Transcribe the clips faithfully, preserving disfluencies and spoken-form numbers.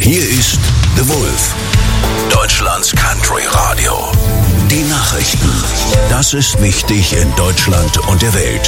Hier ist The Wolf, Deutschlands Country Radio. Die Nachrichten. Das ist wichtig in Deutschland und der Welt.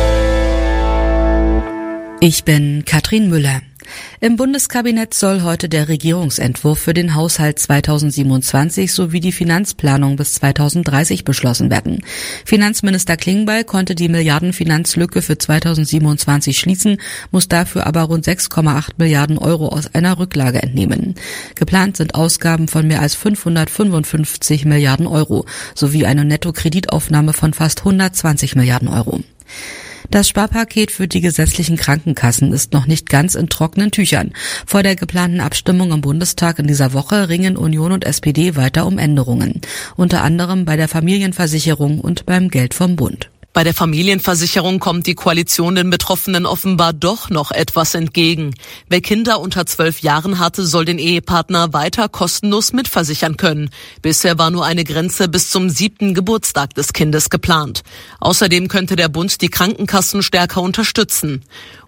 Ich bin Katrin Müller. Im Bundeskabinett soll heute der Regierungsentwurf für den Haushalt zweitausendsiebenundzwanzig sowie die Finanzplanung bis zweitausenddreißig beschlossen werden. Finanzminister Klingbeil konnte die Milliardenfinanzlücke für zweitausendsiebenundzwanzig schließen, muss dafür aber rund sechs Komma acht Milliarden Euro aus einer Rücklage entnehmen. Geplant sind Ausgaben von mehr als fünfhundertfünfundfünfzig Milliarden Euro sowie eine Nettokreditaufnahme von fast hundertzwanzig Milliarden Euro. Das Sparpaket für die gesetzlichen Krankenkassen ist noch nicht ganz in trockenen Tüchern. Vor der geplanten Abstimmung im Bundestag in dieser Woche ringen Union und S P D weiter um Änderungen. Unter anderem bei der Familienversicherung und beim Geld vom Bund. Bei der Familienversicherung kommt die Koalition den Betroffenen offenbar doch noch etwas entgegen. Wer Kinder unter zwölf Jahren hatte, soll den Ehepartner weiter kostenlos mitversichern können. Bisher war nur eine Grenze bis zum siebten Geburtstag des Kindes geplant. Außerdem könnte der Bund die Krankenkassen stärker unterstützen.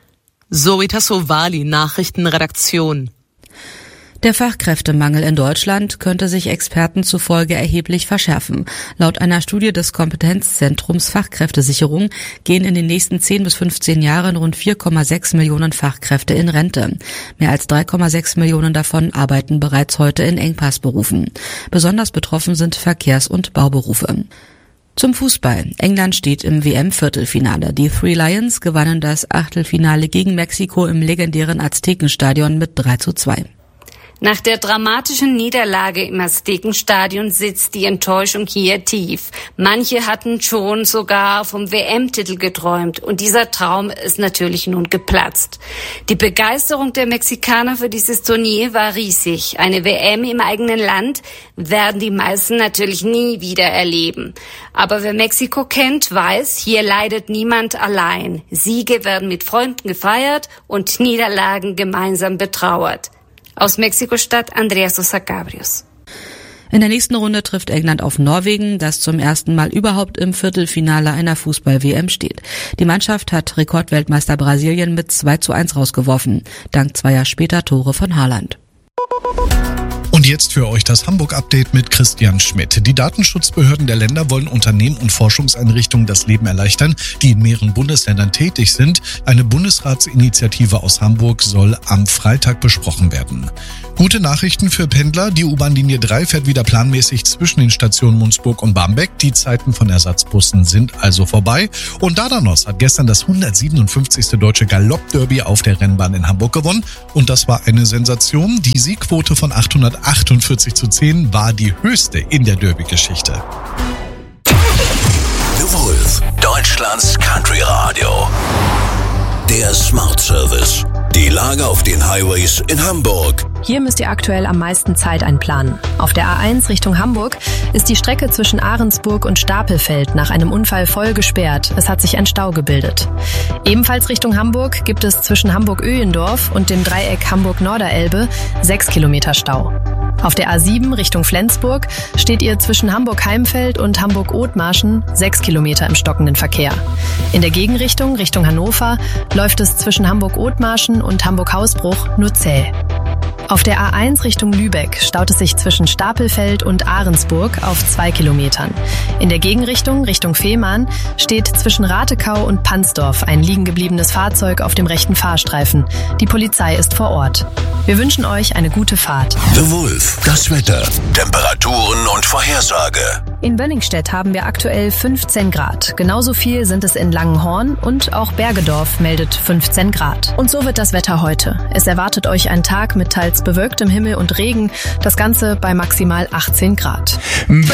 Zoe Tassovali, Nachrichtenredaktion. Der Fachkräftemangel in Deutschland könnte sich Experten zufolge erheblich verschärfen. Laut einer Studie des Kompetenzzentrums Fachkräftesicherung gehen in den nächsten zehn bis fünfzehn Jahren rund vier Komma sechs Millionen Fachkräfte in Rente. Mehr als drei Komma sechs Millionen davon arbeiten bereits heute in Engpassberufen. Besonders betroffen sind Verkehrs- und Bauberufe. Zum Fußball. England steht im W M-Viertelfinale. Die Three Lions gewannen das Achtelfinale gegen Mexiko im legendären Aztekenstadion mit drei zu zwei. Nach der dramatischen Niederlage im Aztekenstadion sitzt die Enttäuschung hier tief. Manche hatten schon sogar vom W M-Titel geträumt und dieser Traum ist natürlich nun geplatzt. Die Begeisterung der Mexikaner für dieses Turnier war riesig. Eine W M im eigenen Land werden die meisten natürlich nie wieder erleben. Aber wer Mexiko kennt, weiß, hier leidet niemand allein. Siege werden mit Freunden gefeiert und Niederlagen gemeinsam betrauert. Aus Mexiko-Stadt Andrea Sosa Cabrios. In der nächsten Runde trifft England auf Norwegen, das zum ersten Mal überhaupt im Viertelfinale einer Fußball-W M steht. Die Mannschaft hat Rekordweltmeister Brasilien mit zwei zu eins rausgeworfen, dank zweier später Tore von Haaland. Und jetzt für euch das Hamburg-Update mit Christian Schmidt. Die Datenschutzbehörden der Länder wollen Unternehmen und Forschungseinrichtungen das Leben erleichtern, die in mehreren Bundesländern tätig sind. Eine Bundesratsinitiative aus Hamburg soll am Freitag besprochen werden. Gute Nachrichten für Pendler. Die U-Bahn-Linie drei fährt wieder planmäßig zwischen den Stationen Mundsburg und Barmbek. Die Zeiten von Ersatzbussen sind also vorbei. Und Dardanos hat gestern das hundertsiebenundfünfzigste Deutsche Galopp-Derby auf der Rennbahn in Hamburg gewonnen. Und das war eine Sensation. Die Siegquote von achthundertachtundvierzig zu zehn war die höchste in der Derby-Geschichte. The Wolf, Deutschlands Country Radio. Der Smart Service. Die Lage auf den Highways in Hamburg. Hier müsst ihr aktuell am meisten Zeit einplanen. Auf der A eins Richtung Hamburg ist die Strecke zwischen Ahrensburg und Stapelfeld nach einem Unfall voll gesperrt. Es hat sich ein Stau gebildet. Ebenfalls Richtung Hamburg gibt es zwischen Hamburg-Öhlendorf und dem Dreieck Hamburg-Norderelbe sechs Kilometer Stau. Auf der A sieben Richtung Flensburg steht ihr zwischen Hamburg-Heimfeld und Hamburg-Othmarschen sechs Kilometer im stockenden Verkehr. In der Gegenrichtung Richtung Hannover läuft es zwischen Hamburg-Othmarschen und Hamburg-Hausbruch nur zäh. Auf der A eins Richtung Lübeck staut es sich zwischen Stapelfeld und Ahrensburg auf zwei Kilometern. In der Gegenrichtung Richtung Fehmarn steht zwischen Ratekau und Pansdorf ein liegengebliebenes Fahrzeug auf dem rechten Fahrstreifen. Die Polizei ist vor Ort. Wir wünschen euch eine gute Fahrt. The Wolf, das Wetter, Temperaturen und Vorhersage. In Bönningstedt haben wir aktuell fünfzehn Grad. Genauso viel sind es in Langenhorn und auch Bergedorf meldet fünfzehn Grad. Und so wird das Wetter heute. Es erwartet euch ein Tag mit teils bewölktem Himmel und Regen. Das Ganze bei maximal achtzehn Grad.